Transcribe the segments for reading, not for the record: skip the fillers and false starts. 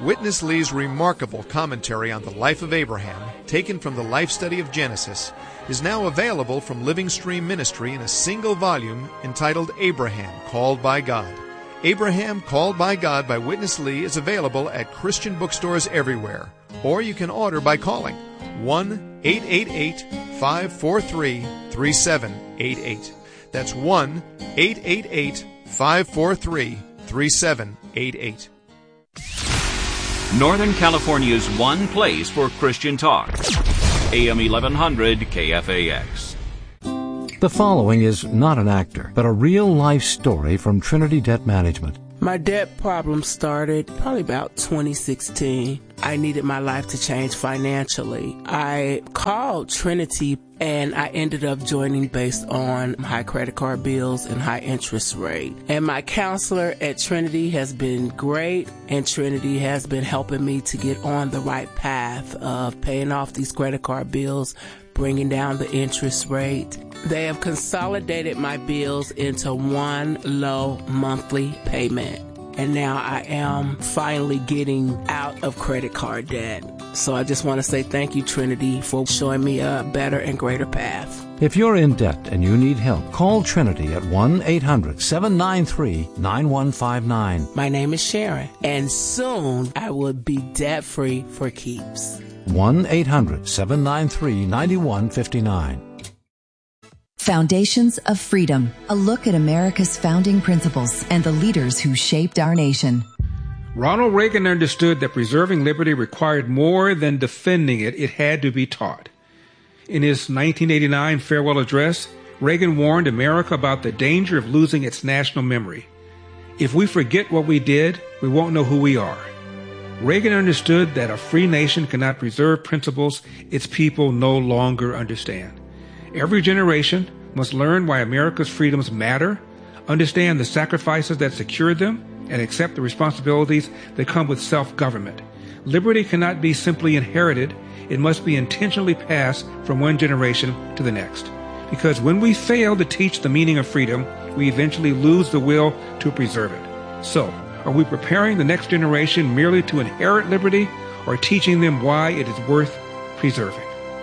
Witness Lee's remarkable commentary on the life of Abraham, taken from the life study of Genesis, is now available from Living Stream Ministry in a single volume entitled Abraham Called by God. Abraham Called by God by Witness Lee is available at Christian bookstores everywhere, or you can order by calling 1-888-543-3788. That's 1-888-543-3788. Northern California's one place for Christian talk. AM 1100 KFAX. The following is not an actor, but a real-life story from Trinity Debt Management. My debt problem started probably about 2016. I needed my life to change financially. I called Trinity and I ended up joining based on high credit card bills and high interest rate. And my counselor at Trinity has been great, and Trinity has been helping me to get on the right path of paying off these credit card bills, bringing down the interest rate. They have consolidated my bills into one low monthly payment. And now I am finally getting out of credit card debt. So I just want to say thank you, Trinity, for showing me a better and greater path. If you're in debt and you need help, call Trinity at 1-800-793-9159. My name is Sharon, and soon I will be debt-free for keeps. 1-800-793-9159. Foundations of Freedom, a look at America's founding principles and the leaders who shaped our nation. Ronald Reagan understood that preserving liberty required more than defending it. It had to be taught. In his 1989 farewell address, Reagan warned America about the danger of losing its national memory. If we forget what we did, we won't know who we are. Reagan understood that a free nation cannot preserve principles its people no longer understand. Every generation must learn why America's freedoms matter, understand the sacrifices that secured them, and accept the responsibilities that come with self-government. Liberty cannot be simply inherited. It must be intentionally passed from one generation to the next. Because when we fail to teach the meaning of freedom, we eventually lose the will to preserve it. So, are we preparing the next generation merely to inherit liberty, or teaching them why it is worth preserving?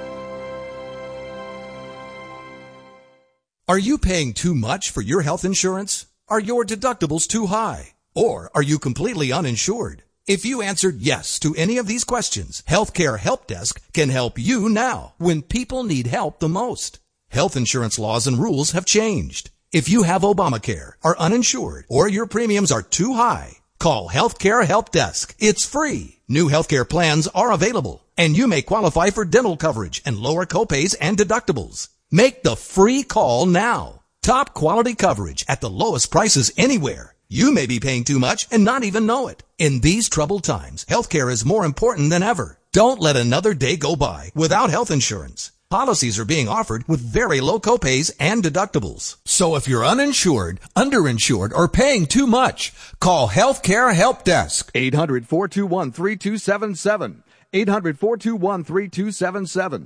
Are you paying too much for your health insurance? Are your deductibles too high? Or are you completely uninsured? If you answered yes to any of these questions, Healthcare Help Desk can help you now when people need help the most. Health insurance laws and rules have changed. If you have Obamacare, are uninsured, or your premiums are too high, call Healthcare Help Desk. It's free. New healthcare plans are available, and you may qualify for dental coverage and lower copays and deductibles. Make the free call now. Top quality coverage at the lowest prices anywhere. You may be paying too much and not even know it. In these troubled times, healthcare is more important than ever. Don't let another day go by without health insurance. Policies are being offered with very low copays and deductibles. So if you're uninsured, underinsured, or paying too much, call Healthcare Help Desk. 800-421-3277. 800-421-3277.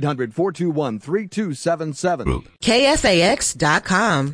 800-421-3277. KFAX.com.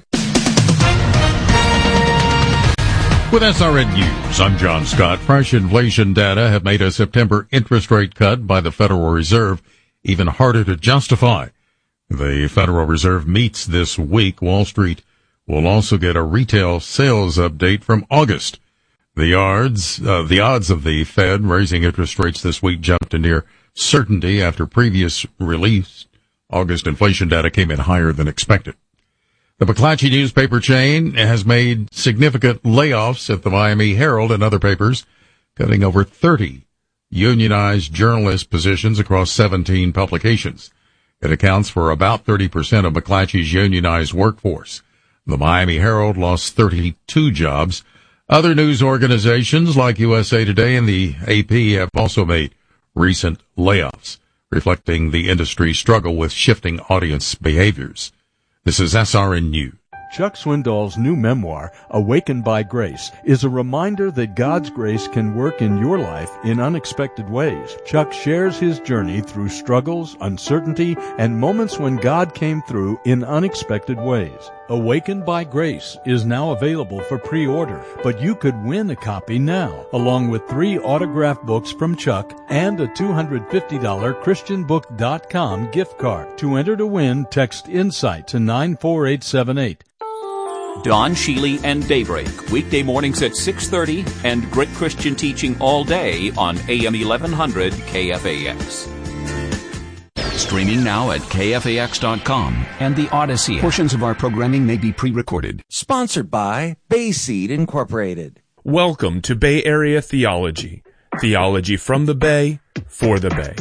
With SRN News, I'm John Scott. Fresh inflation data have made a September interest rate cut by the Federal Reserve even harder to justify. The Federal Reserve meets this week. Wall Street will also get a retail sales update from August. The odds of the Fed raising interest rates this week jumped to near certainty after previous release. August inflation data came in higher than expected. The McClatchy newspaper chain has made significant layoffs at the Miami Herald and other papers, cutting over 30 unionized journalist positions across 17 publications. It accounts for about 30% of McClatchy's unionized workforce. The Miami Herald lost 32 jobs. Other news organizations like USA Today and the AP have also made recent layoffs, reflecting the industry's struggle with shifting audience behaviors. This is SRN News. Chuck Swindoll's new memoir, Awakened by Grace, is a reminder that God's grace can work in your life in unexpected ways. Chuck shares his journey through struggles, uncertainty, and moments when God came through in unexpected ways. Awakened by Grace is now available for pre-order, but you could win a copy now, along with 3 autographed books from Chuck and a $250 ChristianBook.com gift card. To enter to win, text INSIGHT to 94878. Don Shealy and Daybreak, weekday mornings at 6:30, and great Christian teaching all day on AM 1100 KFAX. Streaming now at KFAX.com and the Odyssey. Portions of our programming may be pre-recorded. Sponsored by Bayseed Incorporated. Welcome to Bay Area Theology. Theology from the Bay, for the Bay.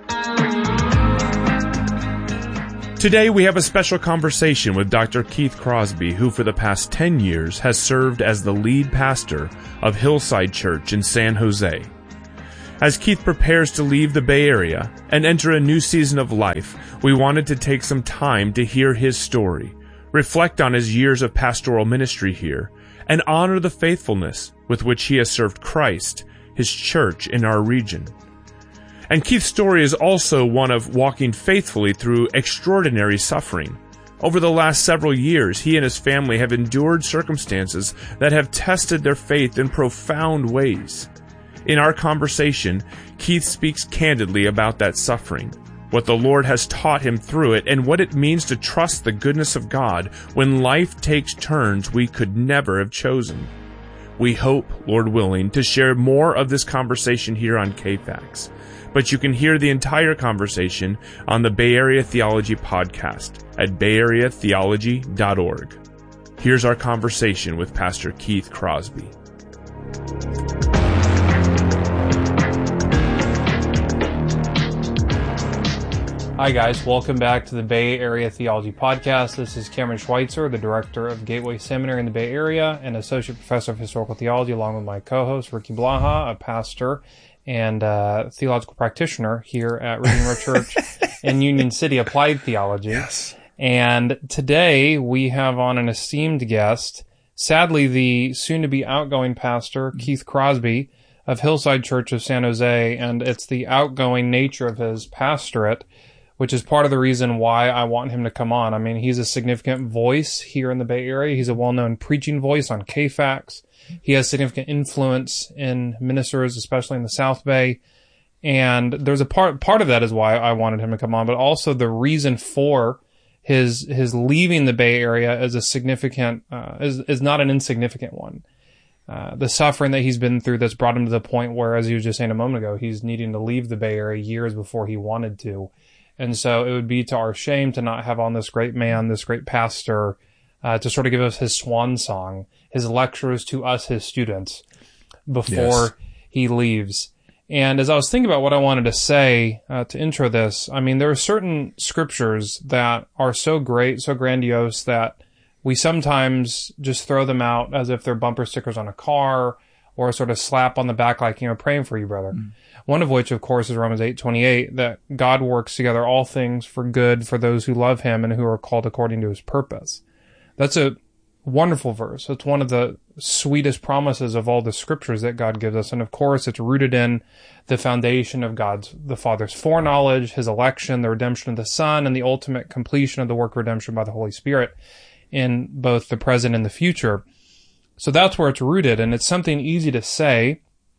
Today we have a special conversation with Dr. Keith Crosby, who for the past 10 years has served as the lead pastor of Hillside Church in San Jose. As Keith prepares to leave the Bay Area and enter a new season of life, we wanted to take some time to hear his story, reflect on his years of pastoral ministry here, and honor the faithfulness with which he has served Christ, his church in our region. And Keith's story is also one of walking faithfully through extraordinary suffering. Over the last several years, he and his family have endured circumstances that have tested their faith in profound ways. In our conversation, Keith speaks candidly about that suffering, what the Lord has taught him through it, and what it means to trust the goodness of God when life takes turns we could never have chosen. We hope, Lord willing, to share more of this conversation here on KFAX, but you can hear the entire conversation on the Bay Area Theology podcast at bayareatheology.org. Here's our conversation with Pastor Keith Crosby. Hi guys, welcome back to the Bay Area Theology Podcast. This is Cameron Schweitzer, the director of Gateway Seminary in the Bay Area and associate professor of historical theology, along with my co-host Ricky Blaha, a pastor and theological practitioner here at Redeemer Church in Union City, Applied Theology. Yes. And today we have on an esteemed guest, sadly the soon-to-be outgoing pastor, Keith Crosby of Hillside Church of San Jose, and it's the outgoing nature of his pastorate, which is part of the reason why I want him to come on. I mean, he's a significant voice here in the Bay Area. He's a well-known preaching voice on KFAX. He has significant influence in ministers, especially in the South Bay. And there's a part of that is why I wanted him to come on, but also the reason for his leaving the Bay Area is a significant, is not an insignificant one. The suffering that he's been through that's brought him to the point where, as he was just saying a moment ago, he's needing to leave the Bay Area years before he wanted to. And so it would be to our shame to not have on this great man, this great pastor, to sort of give us his swan song, his lectures to us, his students, before he leaves. And as I was thinking about what I wanted to say to intro this, I mean, there are certain scriptures that are so great, so grandiose, that we sometimes just throw them out as if they're bumper stickers on a car or a sort of slap on the back like, praying for you, brother. Mm. One of which, of course, is Romans 8:28, that God works together all things for good for those who love him and who are called according to his purpose. That's a wonderful verse. It's one of the sweetest promises of all the scriptures that God gives us. And of course, it's rooted in the foundation of the Father's foreknowledge, his election, the redemption of the Son, and the ultimate completion of the work of redemption by the Holy Spirit in both the present and the future. So that's where it's rooted, and it's something easy to say,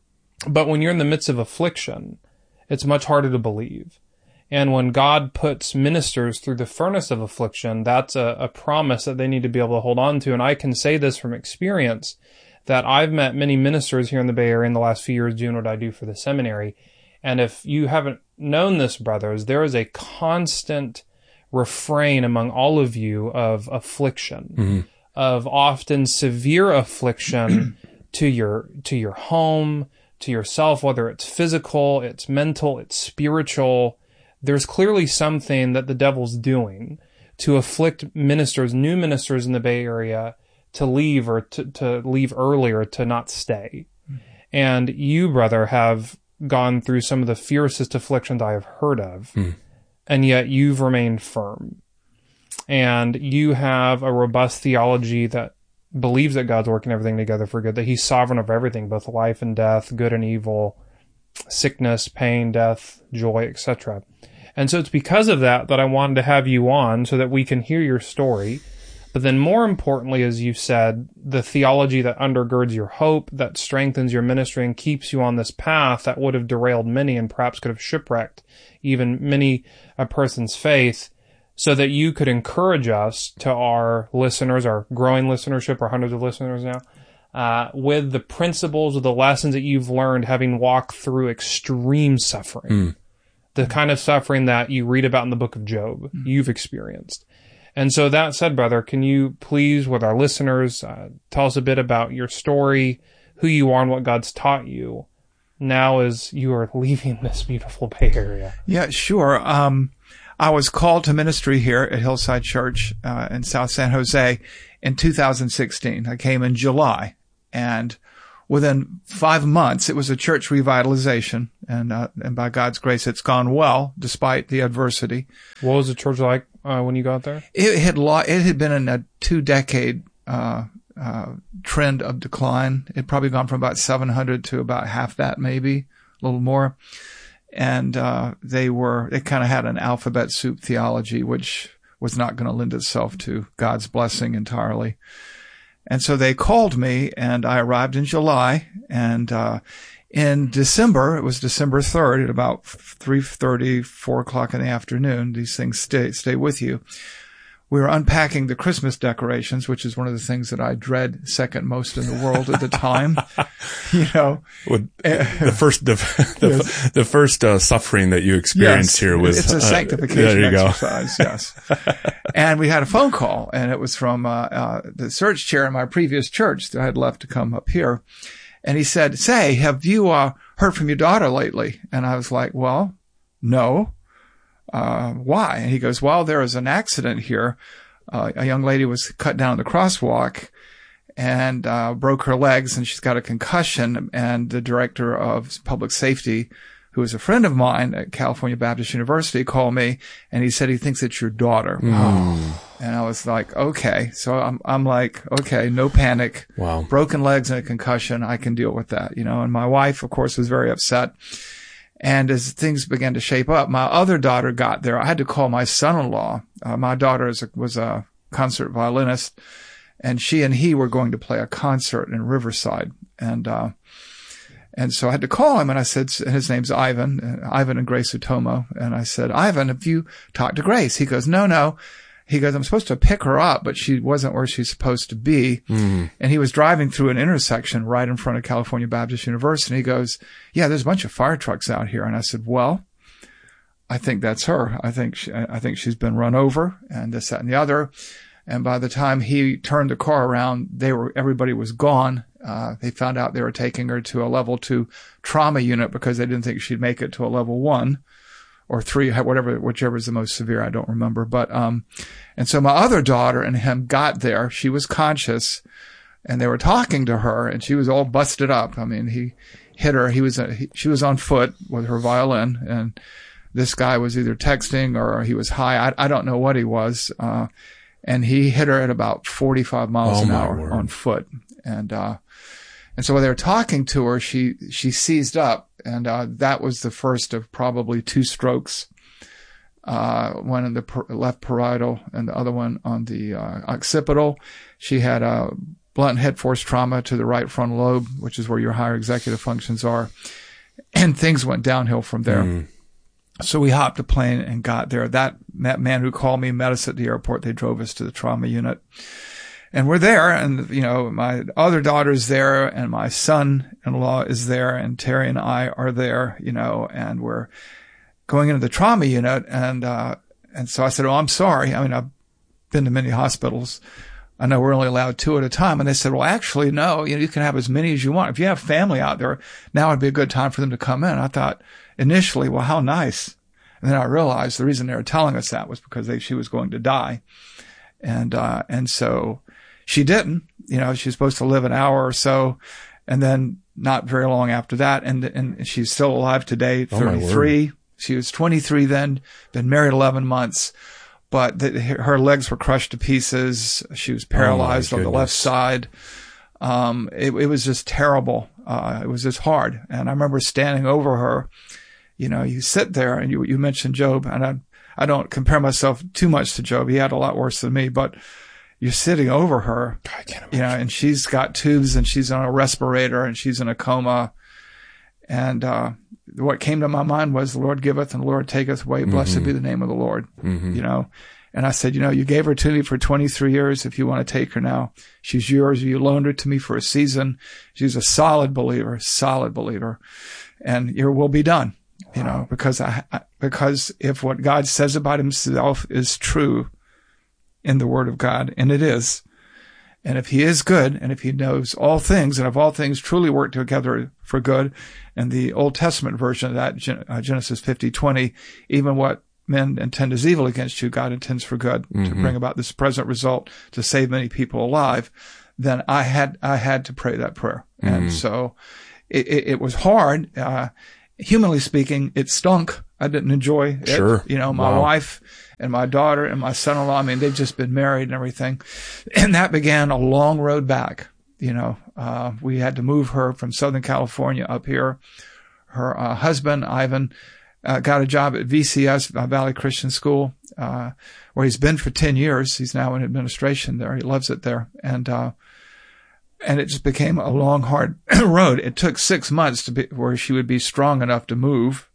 but when you're in the midst of affliction, it's much harder to believe. And when God puts ministers through the furnace of affliction, that's a promise that they need to be able to hold on to. And I can say this from experience, that I've met many ministers here in the Bay Area in the last few years doing what I do for the seminary. And if you haven't known this, brothers, there is a constant refrain among all of you of affliction, of often severe affliction to your home, to yourself, whether it's physical, it's mental, it's spiritual. There's clearly something that the devil's doing to afflict ministers, new ministers in the Bay Area, to leave or to leave earlier, to not stay. And you, brother, have gone through some of the fiercest afflictions I have heard of, and yet you've remained firm. And you have a robust theology that believes that God's working everything together for good, that he's sovereign of everything, both life and death, good and evil, sickness, pain, death, joy, etc. And so it's because of that I wanted to have you on so that we can hear your story, But then more importantly, as you said, the theology that undergirds your hope, that strengthens your ministry and keeps you on this path that would have derailed many and perhaps could have shipwrecked even many a person's faith, so that you could encourage us, to our listeners, our growing listenership, our hundreds of listeners now, with the principles or the lessons that you've learned having walked through extreme suffering. The kind of suffering that you read about in the book of Job, you've experienced. And so that said, brother, can you please, with our listeners, tell us a bit about your story, who you are, and what God's taught you now as you are leaving this beautiful Bay Area? Yeah, sure. I was called to ministry here at Hillside Church in South San Jose in 2016. I came in July, and within 5 months, it was a church revitalization, and by God's grace, it's gone well despite the adversity. What was the church like when you got there? It had been in a 2-decade trend of decline. It had probably gone from about 700 to about half that, maybe a little more. And they kind of had an alphabet soup theology, which was not going to lend itself to God's blessing entirely. And so they called me, and I arrived in July, and in December, it was December 3rd at about 3:30, 4 o'clock in the afternoon. These things stay with you. We were unpacking the Christmas decorations, which is one of the things that I dread second most in the world at the time. You know, the first suffering that you experienced here was it's a sanctification exercise. Yes, and we had a phone call, and it was from the search chair in my previous church that I had left to come up here, and he said, "Say, have you heard from your daughter lately?" And I was like, "Well, no." Why? And he goes, "Well, there was an accident here. A young lady was cut down the crosswalk and broke her legs, and she's got a concussion. And the director of public safety, who is a friend of mine at California Baptist University, called me, and he said he thinks it's your daughter." And I was like, okay. So I'm like, okay, no panic. Wow. Broken legs and a concussion, I can deal with that, you know. And my wife, of course, was very upset. And as things began to shape up, my other daughter got there. I had to call my son-in-law. My daughter was a concert violinist, and she and he were going to play a concert in Riverside. And so I had to call him, and I said, and his name's Ivan and Grace Utomo. And I said, "Ivan, have you talked to Grace?" He goes, No. He goes, "I'm supposed to pick her up, but she wasn't where she's supposed to be." And he was driving through an intersection right in front of California Baptist University. And he goes, "Yeah, there's a bunch of fire trucks out here." And I said, "Well, I think that's her. I think she's been run over, and this, that, and the other." And by the time he turned the car around, everybody was gone. They found out they were taking her to a level 2 trauma unit because they didn't think she'd make it to a level 1. Or 3, whichever is the most severe, I don't remember. But, and so my other daughter and him got there. She was conscious, and they were talking to her, and she was all busted up. I mean, he hit her. She was on foot with her violin, and this guy was either texting or he was high. I don't know what he was. And he hit her at about 45 miles an hour on foot. And so while they were talking to her, she seized up. And that was the first of probably 2 strokes, one in the left parietal and the other one on the occipital. She had a blunt head force trauma to the right frontal lobe, which is where your higher executive functions are. And things went downhill from there. So we hopped a plane and got there. That man who called me met us at the airport. They drove us to the trauma unit. And we're there, and, you know, my other daughter's there, and my son-in-law is there, and Terry and I are there, you know, and we're going into the trauma unit. And so I said, "Oh, I'm sorry. I mean, I've been to many hospitals. I know we're only allowed 2 at a time." And they said, "Well, actually, no, you know, you can have as many as you want. If you have family out there, now would be a good time for them to come in." I thought initially, well, how nice. And then I realized the reason they were telling us that was because she was going to die. And so she didn't, you know, she's supposed to live an hour or so, and then not very long after that. And she's still alive today, 33. She was 23 then, been married 11 months, but her legs were crushed to pieces. She was paralyzed on the left side. It was just terrible. It was just hard. And I remember standing over her. You know, you sit there, and you mentioned Job, and I don't compare myself too much to Job. He had a lot worse than me, but you're sitting over her, I can't imagine. you know, and she's got tubes and she's on a respirator and she's in a coma. And, what came to my mind was the Lord giveth and the Lord taketh away. Blessed be the name of the Lord, you know. And I said, you know, you gave her to me for 23 years. If you want to take her now, she's yours. You loaned her to me for a season. She's a solid believer. And your will be done, you know, because if what God says about himself is true in the word of God, and it is, and if he is good, and if he knows all things, and if all things truly work together for good, and the Old Testament version of that, Genesis 50:20, even what men intend as evil against you, God intends for good to bring about this present result to save many people alive, then I had to pray that prayer. And so it was hard. Humanly speaking, it stunk. I didn't enjoy it. Sure. You know, my wife and my daughter and my son-in-law, I mean, they've just been married and everything. And that began a long road back. You know, we had to move her from Southern California up here. Her husband, Ivan, got a job at VCS, Valley Christian School, where he's been for 10 years. He's now in administration there. He loves it there. And it just became a long, hard road. It took 6 months to be where she would be strong enough to move.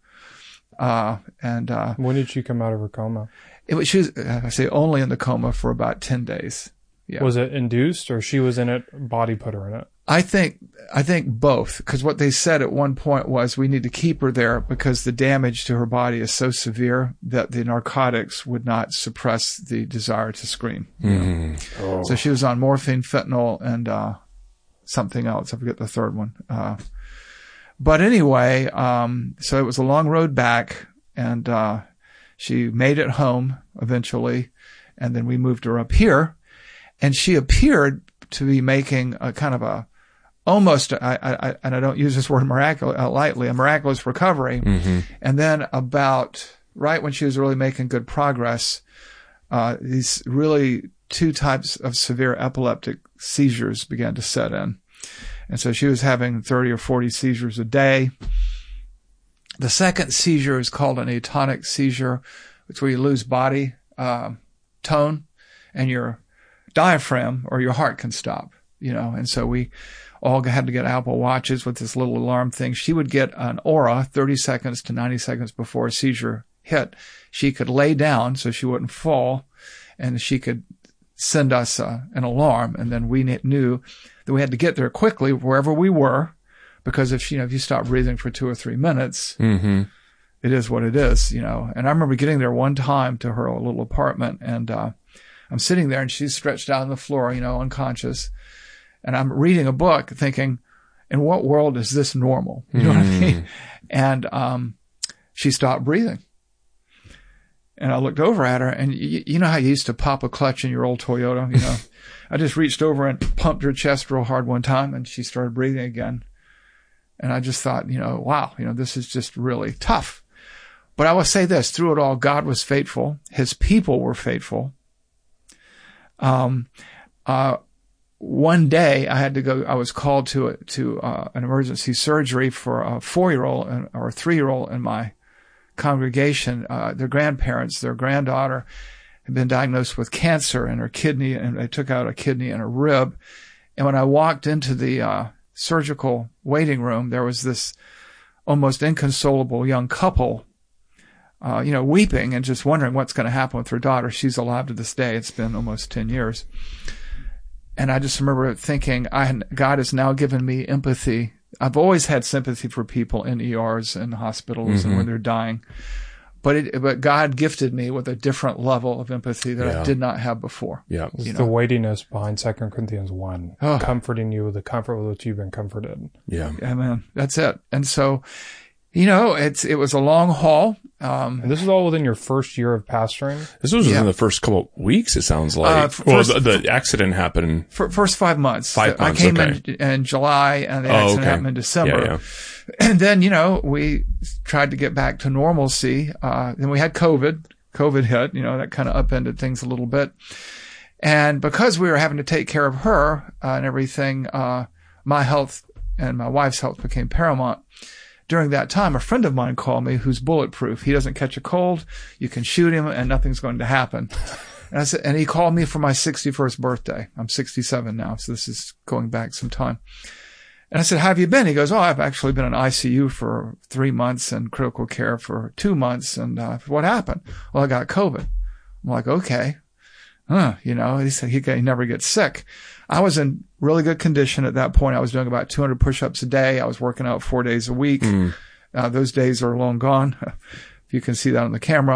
When did she come out of her coma? She was, I say, only in the coma for about 10 days. Yeah. Was it induced or she was in it, body put her in it? I think both, because what they said at one point was we need to keep her there because the damage to her body is so severe that the narcotics would not suppress the desire to scream. Oh. So she was on morphine, fentanyl, and something else. I forget the third one. But anyway, so it was a long road back, and she made it home eventually, and then we moved her up here, and she appeared to be making a kind of a almost, and I don't use this word lightly, a miraculous recovery. And then about right when she was really making good progress, these really two types of severe epileptic seizures began to set in. And so she was having 30 or 40 seizures a day. The second seizure is called an atonic seizure. It's where you lose body tone and your diaphragm or your heart can stop, you know. And so we all had to get Apple Watches with this little alarm thing. She would get an aura 30 seconds to 90 seconds before a seizure hit. She could lay down so she wouldn't fall, and she could send us an alarm. And then we knew that we had to get there quickly wherever we were, because if you stop breathing for 2 or 3 minutes, it is what it is, you know. And I remember getting there one time to her little apartment, and I'm sitting there and she's stretched out on the floor, you know, unconscious. And I'm reading a book thinking, in what world is this normal? You know what I mean? And she stopped breathing. And I looked over at her, and you know how you used to pop a clutch in your old Toyota, you know? I just reached over and pumped her chest real hard one time, and she started breathing again. And I just thought, you know, wow, you know, this is just really tough. But I will say this, through it all, God was faithful. His people were faithful. One day I had to go, I was called to an emergency surgery for a 4-year-old or a 3-year-old in my congregation. Their grandparents, their granddaughter had been diagnosed with cancer in her kidney, and they took out a kidney and a rib. And when I walked into the surgical waiting room, there was this almost inconsolable young couple, you know, weeping and just wondering what's going to happen with her daughter. She's alive to this day. It's been almost 10 years. And I just remember thinking, God has now given me empathy. I've always had sympathy for people in ERs and hospitals and when they're dying. But God gifted me with a different level of empathy that I did not have before. Yeah. It's the weightiness behind 2 Corinthians 1, comforting you with the comfort with which you've been comforted. Yeah. Yeah, man. That's it. And so, you know, it was a long haul. And this is all within your first year of pastoring? This was within the first couple of weeks, it sounds like. The accident happened. First 5 months. 5 months, I came in July, and the accident happened in December. Yeah. And then, you know, we tried to get back to normalcy. Then we had COVID. COVID hit, you know, that kind of upended things a little bit. And because we were having to take care of her and everything, my health and my wife's health became paramount. During that time, a friend of mine called me who's bulletproof. He doesn't catch a cold. You can shoot him and nothing's going to happen. And I said, and he called me for my 61st birthday. I'm 67 now, so this is going back some time. And I said, how have you been? He goes, I've actually been in ICU for 3 months and critical care for 2 months. And what happened? Well, I got COVID. I'm like, okay. He said he never gets sick. I was in really good condition at that point. I was doing about 200 push-ups a day. I was working out 4 days a week. Those days are long gone. If you can see that on the camera.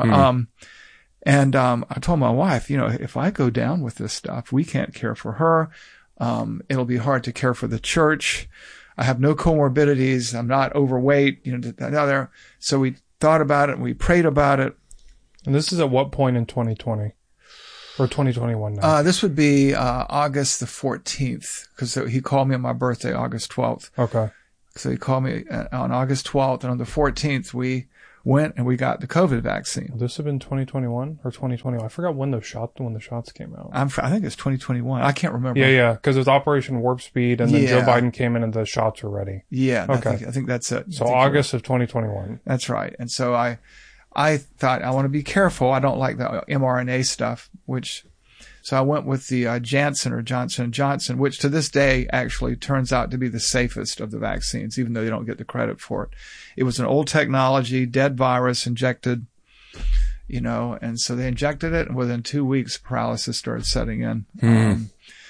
I told my wife, if I go down with this stuff, we can't care for her. It'll be hard to care for the church. I have no comorbidities. I'm not overweight, another. So we thought about it and we prayed about it. And this is at what point in 2020 or 2021 now? This would be, August the 14th, because he called me on my birthday, August 12th. Okay. So he called me on August 12th, and on the 14th, we went and we got the COVID vaccine. Would this have been 2021 or 2021? I forgot when the shots came out. I think it's 2021. I can't remember. Yeah, because it was Operation Warp Speed, and then Joe Biden came in and the shots were ready. Yeah, okay. I think that's it. So August of 2021. That's right. And so I thought I want to be careful. I don't like the mRNA stuff, so I went with the Janssen or Johnson & Johnson, which to this day actually turns out to be the safest of the vaccines, even though they don't get the credit for it. It was an old technology, dead virus injected, and so they injected it, and within 2 weeks, paralysis started setting in.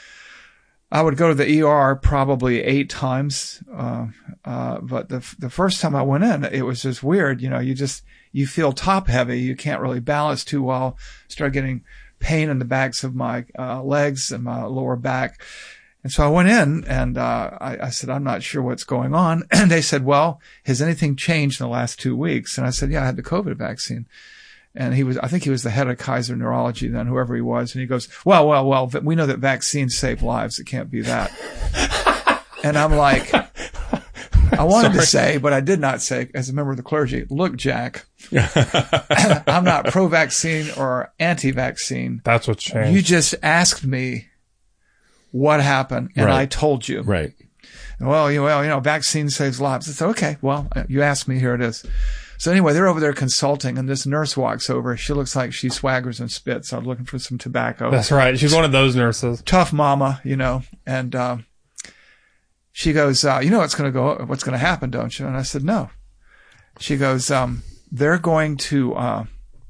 I would go to the ER probably 8 times, but the first time I went in, it was just weird. You feel top heavy. You can't really balance too well. Start getting pain in the backs of my legs and my lower back. And so I went in and I said, I'm not sure what's going on. And they said, well, has anything changed in the last 2 weeks? And I said, yeah, I had the COVID vaccine. And I think he was the head of Kaiser Neurology then, whoever he was. And he goes, well, we know that vaccines save lives. It can't be that. And I'm like, I wanted to say, but I did not say, as a member of the clergy, look, Jack, I'm not pro-vaccine or anti-vaccine. That's what's changed. You just asked me what happened, and I told you. Right. Well, vaccine saves lives. It's okay. Well, you asked me, here it is. So anyway, they're over there consulting, and this nurse walks over. She looks like she swaggers and spits. I'm looking for some tobacco. That's right. She's one of those nurses. Tough mama, and she goes, what's going to happen, don't you? And I said, no. She goes, they're going to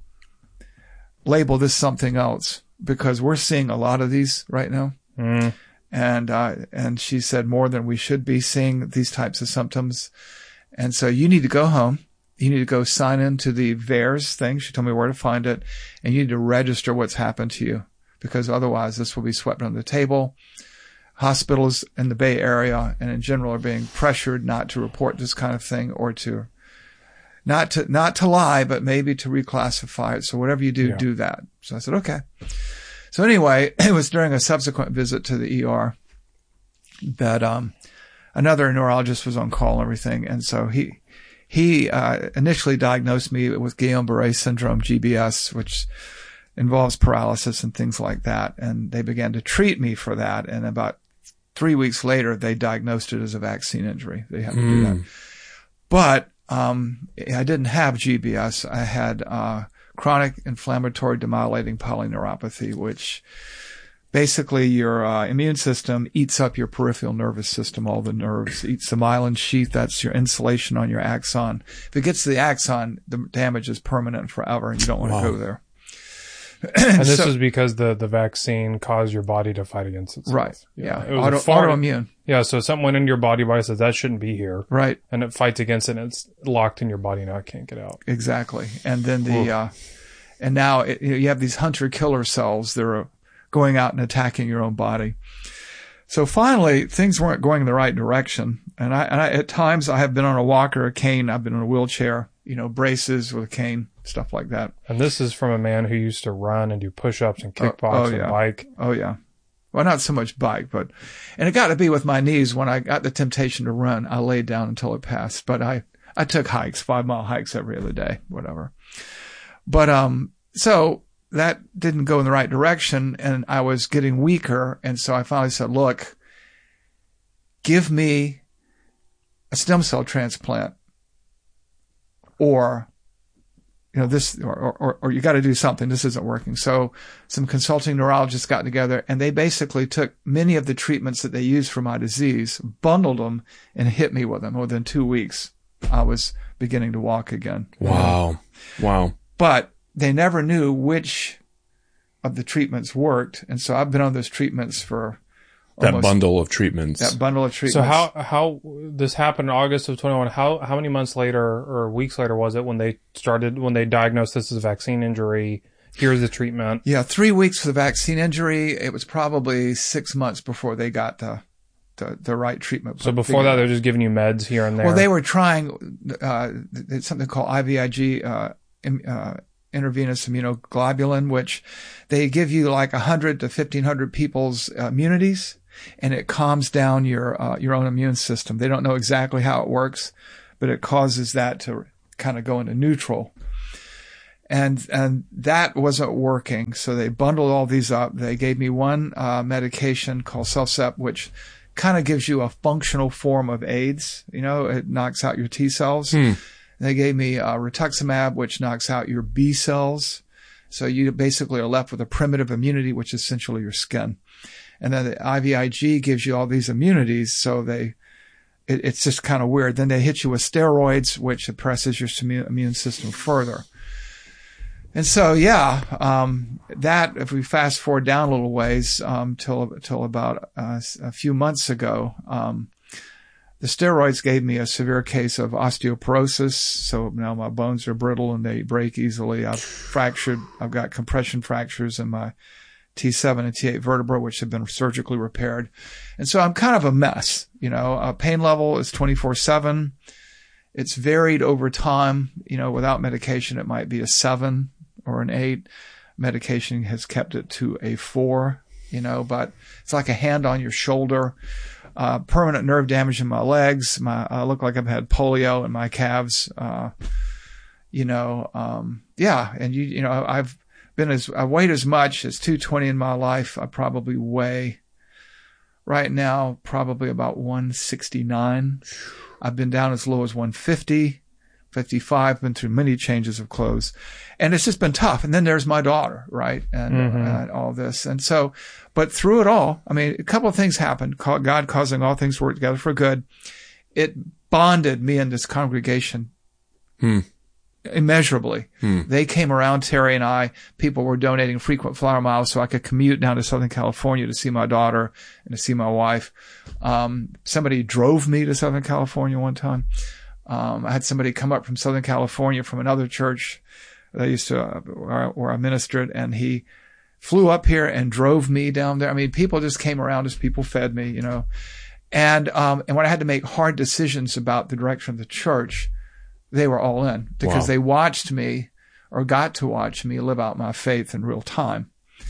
label this something else because we're seeing a lot of these right now. And she said more than we should be seeing these types of symptoms. And so you need to go home. You need to go sign into the VAERS thing. She told me where to find it. And you need to register what's happened to you because otherwise this will be swept under the table. Hospitals in the Bay Area and in general are being pressured not to report this kind of thing or to not to lie, but maybe to reclassify it. So whatever you do, do that. So I said, okay. So anyway, it was during a subsequent visit to the ER that, another neurologist was on call and everything. And so he initially diagnosed me with Guillain-Barré syndrome, GBS, which involves paralysis and things like that. And they began to treat me for that. And about 3 weeks later, they diagnosed it as a vaccine injury. They had to do that. But I didn't have GBS. I had chronic inflammatory demyelinating polyneuropathy, which basically your immune system eats up your peripheral nervous system, all the nerves, eats the myelin sheath. That's your insulation on your axon. If it gets to the axon, the damage is permanent and forever, and you don't want to go there. And this is because the vaccine caused your body to fight against itself. Right. Yeah. It was autoimmune. Yeah. So something went into your body says that shouldn't be here. Right. And it fights against it and it's locked in your body now. It can't get out. Exactly. And then and now you have these hunter killer cells that are going out and attacking your own body. So finally things weren't going in the right direction. And I at times I have been on a walker, a cane. I've been in a wheelchair, braces with a cane. Stuff like that. And this is from a man who used to run and do push-ups and kickbox and bike. Oh, yeah. Well, not so much bike, and it got to be with my knees. When I got the temptation to run, I laid down until it passed. But I took hikes, 5-mile hikes every other day, whatever. But, so that didn't go in the right direction and I was getting weaker. And so I finally said, look, give me a stem cell transplant or this, or you got to do something. This isn't working. So some consulting neurologists got together, and they basically took many of the treatments that they used for my disease, bundled them, and hit me with them. Within 2 weeks, I was beginning to walk again. Wow. But they never knew which of the treatments worked. And so I've been on those treatments for that bundle of treatments. So how this happened in August of 21, how many months later or weeks later was it when they diagnosed this as a vaccine injury? Here's the treatment. Yeah, 3 weeks for the vaccine injury. It was probably 6 months before they got the right treatment. So before that, they're just giving you meds here and there. Well, they were trying something called IVIG, intravenous immunoglobulin, which they give you like 100 to 1,500 people's immunities, and it calms down your own immune system. They don't know exactly how it works, but it causes that to kind of go into neutral. And that wasn't working. So they bundled all these up. They gave me one medication called Cellcept, which kind of gives you a functional form of AIDS. It knocks out your T cells. They gave me rituximab, which knocks out your B cells. So you basically are left with a primitive immunity, which is essentially your skin. And then the IVIG gives you all these immunities. So it's just kind of weird. Then they hit you with steroids, which suppresses your immune system further. And so, that, if we fast forward down a little ways, till about a few months ago, the steroids gave me a severe case of osteoporosis. So now my bones are brittle and they break easily. I've got compression fractures in my T7 and T8 vertebra, which have been surgically repaired. And so I'm kind of a mess. Pain level is 24/7. It's varied over time. Without medication, it might be a 7 or an 8. Medication has kept it to a 4, but it's like a hand on your shoulder. Permanent nerve damage in my legs. I look like I've had polio in my calves. And I weighed as much as 220 in my life. I probably weigh right now probably about 169. I've been down as low as 150, 55, been through many changes of clothes, and it's just been tough. And then there's my daughter, right? And all this. And so, but through it all, a couple of things happened. God causing all things to work together for good. It bonded me and this congregation immeasurably. They came around, Terry and I. People were donating frequent flyer miles so I could commute down to Southern California to see my daughter and to see my wife. Somebody drove me to Southern California one time. I had somebody come up from Southern California from another church that I used to, where I ministered, and he flew up here and drove me down there. People just came around as people fed me, And when I had to make hard decisions about the direction of the church, they were all in because they watched me or got to watch me live out my faith in real time.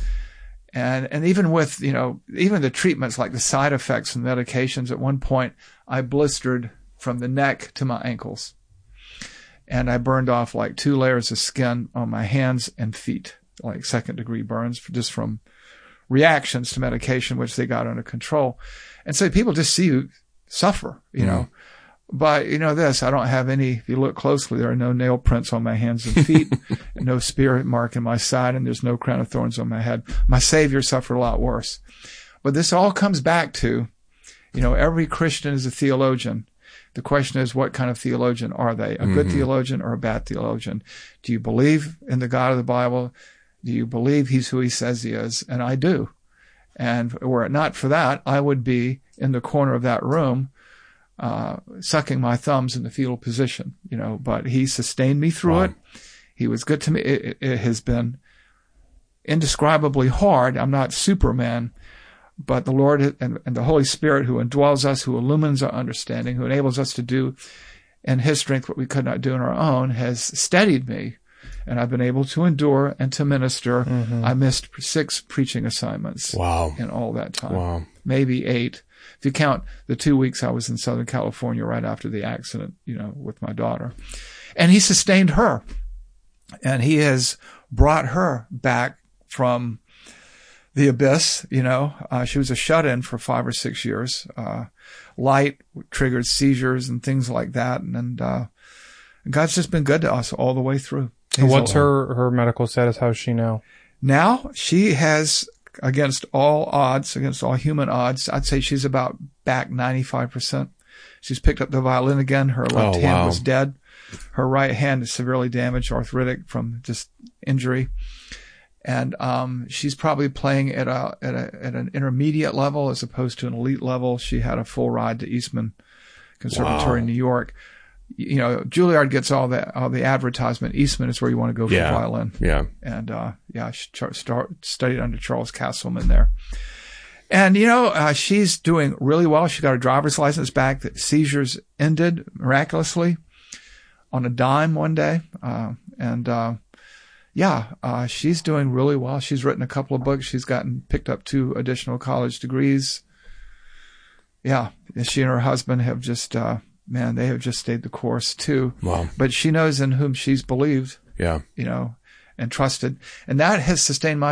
And even with, even the treatments, like the side effects and medications, at one point I blistered from the neck to my ankles. And I burned off like 2 layers of skin on my hands and feet, like 2nd-degree burns just from reactions to medication, which they got under control. And so people just see you suffer, know. But this, I don't have any, if you look closely, there are no nail prints on my hands and feet, no spear mark in my side, and there's no crown of thorns on my head. My Savior suffered a lot worse. But this all comes back to, every Christian is a theologian. The question is, what kind of theologian are they? A good theologian or a bad theologian? Do you believe in the God of the Bible? Do you believe he's who he says he is? And I do. And were it not for that, I would be in the corner of that room, sucking my thumbs in the fetal position, but he sustained me through it. He was good to me. It has been indescribably hard. I'm not Superman, but the Lord and the Holy Spirit who indwells us, who illumines our understanding, who enables us to do in his strength what we could not do on our own, has steadied me. And I've been able to endure and to minister. I missed 6 preaching assignments in all that time. Maybe 8. If you count the 2 weeks I was in Southern California right after the accident, with my daughter. And he sustained her. And he has brought her back from the abyss, she was a shut-in for 5 or 6 years. Light triggered seizures and things like that. And God's just been good to us all the way through. What's her medical status? How is she now? Now she has, against all odds, against all human odds, I'd say she's about back 95%. She's picked up the violin again. Her left hand was dead. Her right hand is severely damaged, arthritic from just injury. And she's probably playing at an intermediate level as opposed to an elite level. She had a full ride to Eastman Conservatory in New York. You know, Juilliard gets all the advertisement. Eastman is where you want to go for violin. Yeah. And she studied under Charles Castleman there. And, you know, she's doing really well. She got her driver's license back. The seizures ended miraculously on a dime one day. She's doing really well. She's written a couple of books. She's picked up 2 additional college degrees. Yeah. She and her husband have just, they have just stayed the course too. Wow. But she knows in whom she's believed. Yeah. You know, and trusted. And that has sustained my